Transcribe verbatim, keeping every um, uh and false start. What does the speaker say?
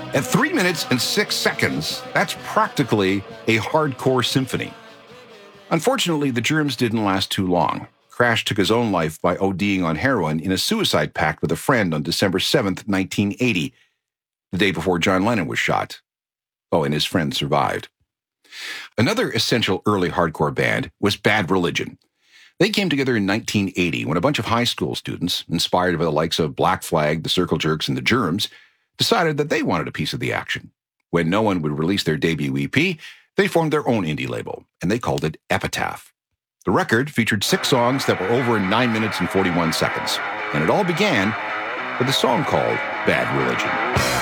At three minutes and six seconds, that's practically a hardcore symphony. Unfortunately, the Germs didn't last too long. Crash took his own life by ODing on heroin in a suicide pact with a friend on December seventh, nineteen eighty, the day before John Lennon was shot. Oh, and his friend survived. Another essential early hardcore band was Bad Religion. They came together in nineteen eighty when a bunch of high school students, inspired by the likes of Black Flag, the Circle Jerks, and the Germs, decided that they wanted a piece of the action. When no one would release their debut E P, they formed their own indie label, and they called it Epitaph. The record featured six songs that were over in nine minutes and forty-one seconds, and it all began with a song called Bad Religion.